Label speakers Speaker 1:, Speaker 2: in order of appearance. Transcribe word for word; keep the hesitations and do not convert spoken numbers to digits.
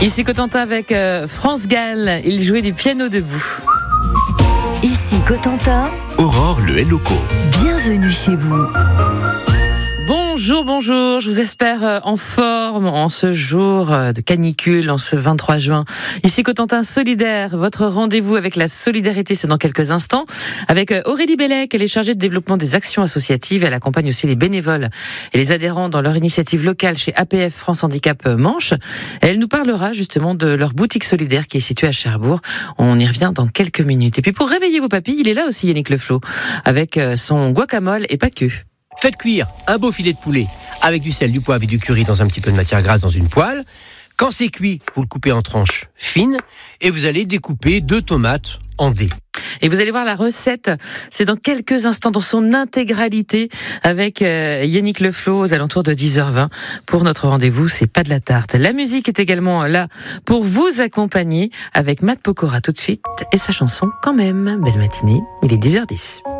Speaker 1: Ici Cotentin avec euh, France Gall, il jouait du piano debout.
Speaker 2: Ici Cotentin,
Speaker 3: Aurore le Helloco.
Speaker 2: Bienvenue chez vous.
Speaker 1: Bonjour, bonjour, je vous espère en forme en ce jour de canicule, en ce vingt-trois juin. Ici Cotentin Solidaire, votre rendez-vous avec la solidarité, c'est dans quelques instants. Avec Aurélie Bellec, elle est chargée de développement des actions associatives. Elle accompagne aussi les bénévoles et les adhérents dans leur initiative locale chez A P F France Handicap Manche. Elle nous parlera justement de leur boutique solidaire qui est située à Cherbourg. On y revient dans quelques minutes. Et puis pour réveiller vos papilles, il est là aussi Yannick Leflo, avec son guacamole et pas que.
Speaker 4: Faites cuire un beau filet de poulet avec du sel, du poivre et du curry dans un petit peu de matière grasse dans une poêle. Quand c'est cuit, vous le coupez en tranches fines et vous allez découper deux tomates en dés.
Speaker 1: Et vous allez voir la recette, c'est dans quelques instants dans son intégralité avec euh, Yannick Leflo aux alentours de dix heures vingt pour notre rendez-vous, c'est pas de la tarte. La musique est également là pour vous accompagner avec Matt Pokora tout de suite et sa chanson Quand même. Belle matinée, il est dix heures dix.